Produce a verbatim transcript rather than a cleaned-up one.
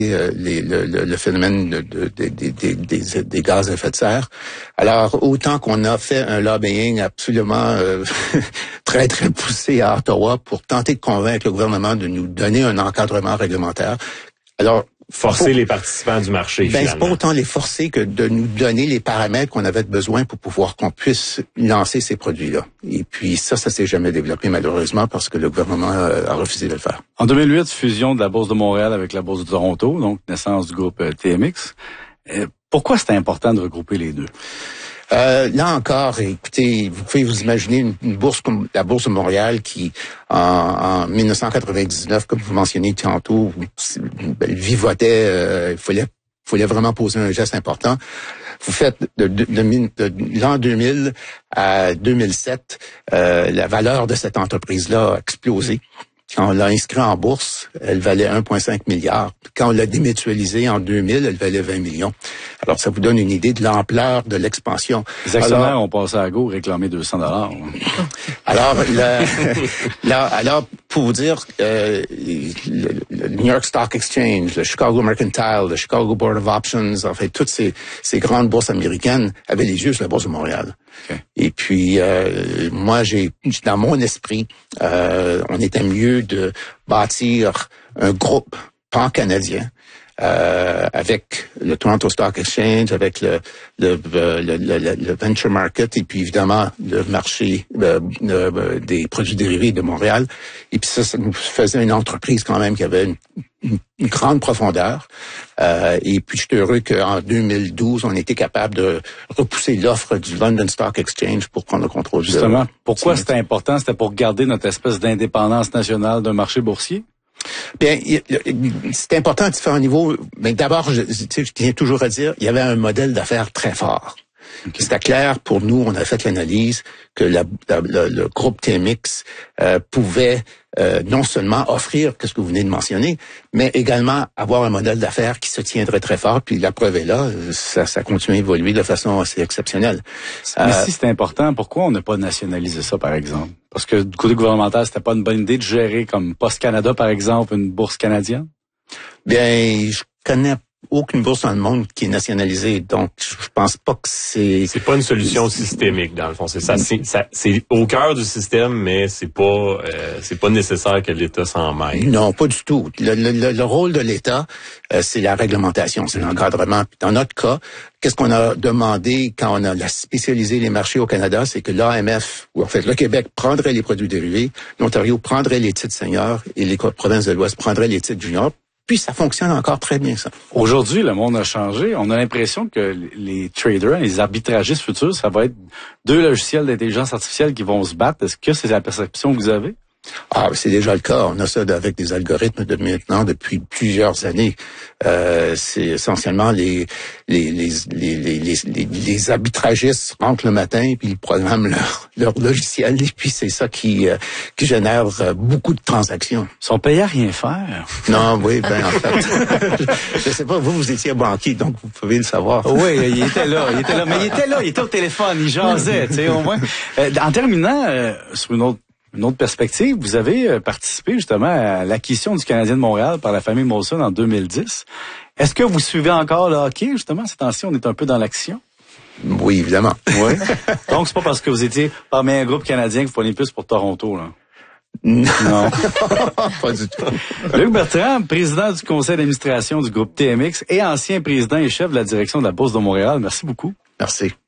euh, les, le, le, le phénomène de, de, de, de, de, des, des gaz à effet de serre. Alors, autant qu'on a fait un lobbying absolument euh, très, très poussé à Ottawa pour tenter de convaincre le gouvernement de nous donner un encadrement réglementaire. Alors, forcer pour, les participants du marché, ben, finalement. C'est pas autant les forcer que de nous donner les paramètres qu'on avait besoin pour pouvoir qu'on puisse lancer ces produits-là. Et puis ça, ça s'est jamais développé malheureusement parce que le gouvernement a refusé de le faire. En deux mille huit, fusion de la Bourse de Montréal avec la Bourse de Toronto, donc naissance du groupe T M X. Pourquoi c'était important de regrouper les deux? Euh, là encore, écoutez, vous pouvez vous imaginer une, une bourse comme la Bourse de Montréal qui, en, en mille neuf cent quatre-vingt-dix-neuf, comme vous mentionnez tantôt, elle vivotait, euh, il fallait, fallait vraiment poser un geste important. Vous faites de, de, de, de, de l'an deux mille à deux mille sept, euh, la valeur de cette entreprise-là a explosé. Quand on l'a inscrit en bourse, elle valait un virgule cinq milliard. Quand on l'a démutualisée en deux mille, elle valait vingt millions. Alors, ça vous donne une idée de l'ampleur de l'expansion. Les actionnaires alors, ont passé à go réclamer deux cents dollars. Alors, le, là, alors, pour vous dire, euh, le, le New York Stock Exchange, le Chicago Mercantile, le Chicago Board of Options, en fait, toutes ces, ces grandes bourses américaines avaient les yeux sur la Bourse de Montréal. Okay. Et puis, euh, moi, j'ai, dans mon esprit, euh, on était mieux de bâtir un groupe pan-canadien euh, avec le Toronto Stock Exchange, avec le le, le, le, le, le venture market et puis évidemment le marché euh, euh, des produits dérivés de Montréal. Et puis ça, ça nous faisait une entreprise quand même qui avait une, une, une grande profondeur. Euh, et puis je suis heureux qu'en deux mille douze, on était capable de repousser l'offre du London Stock Exchange pour prendre le contrôle. Justement, de, pourquoi c'était important? C'était pour garder notre espèce d'indépendance nationale d'un marché boursier? Bien, c'est important à différents niveaux. Mais d'abord, je, je tiens toujours à dire, il y avait un modèle d'affaires très fort. Okay. C'était clair pour nous, on a fait l'analyse que la, la, le, le groupe T M X euh, pouvait euh, non seulement offrir ce que vous venez de mentionner, mais également avoir un modèle d'affaires qui se tiendrait très fort. Puis la preuve est là, ça, ça continue à évoluer de façon assez exceptionnelle. Mais euh, si c'est important, pourquoi on n'a pas nationalisé ça, par exemple? Parce que du côté gouvernemental, c'était pas une bonne idée de gérer comme Post Canada, par exemple, une bourse canadienne? Bien, je connais aucune bourse dans le monde qui est nationalisée, donc je pense pas que c'est... C'est pas une solution systémique, dans le fond. C'est ça, c'est, ça, c'est au cœur du système, mais c'est pas, euh, c'est pas nécessaire que l'État s'en mêle. Non, pas du tout. Le, le, le rôle de l'État, euh, c'est la réglementation, c'est l'encadrement. Dans notre cas, qu'est-ce qu'on a demandé quand on a spécialisé les marchés au Canada, c'est que l'A M F, ou en fait le Québec, prendrait les produits dérivés, l'Ontario prendrait les titres seniors et les provinces de l'Ouest prendraient les titres juniors. Puis ça fonctionne encore très bien, ça. Aujourd'hui, le monde a changé. On a l'impression que les traders, les arbitragistes futurs, ça va être deux logiciels d'intelligence artificielle qui vont se battre. Est-ce que c'est la perception que vous avez? Ah, c'est déjà le cas. On a ça avec des algorithmes de maintenant depuis plusieurs années. Euh, c'est essentiellement les les les les les les, les arbitragistes rentrent le matin puis ils programment leur leur logiciel et puis c'est ça qui euh, qui génère euh, beaucoup de transactions. Ils sont payés à rien faire. Non, oui, ben en fait, je sais pas. Vous vous étiez banquier, donc vous pouvez le savoir. Oui, il était là, il était là, mais il était là, il était au téléphone, il jasait, tu sais au moins. Euh, en terminant euh, sur une autre Une autre perspective, vous avez participé justement à l'acquisition du Canadien de Montréal par la famille Molson en deux mille dix. Est-ce que vous suivez encore le hockey, justement? Ces temps-ci, on est un peu dans l'action. Oui, évidemment. Oui. Donc, c'est pas parce que vous étiez parmi un groupe canadien que vous prenez plus pour Toronto, là? Non. Pas du tout. Luc Bertrand, président du conseil d'administration du groupe T M X et ancien président et chef de la direction de la Bourse de Montréal. Merci beaucoup. Merci.